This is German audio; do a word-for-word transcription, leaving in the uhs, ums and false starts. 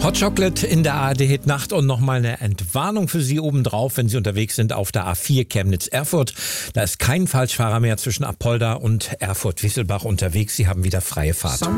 Hot Chocolate in der A R D-Hit-Nacht und nochmal eine Entwarnung für Sie obendrauf, wenn Sie unterwegs sind auf der A vier Chemnitz-Erfurt. Da ist kein Falschfahrer mehr zwischen Apolda und Erfurt-Wisselbach unterwegs. Sie haben wieder freie Fahrt.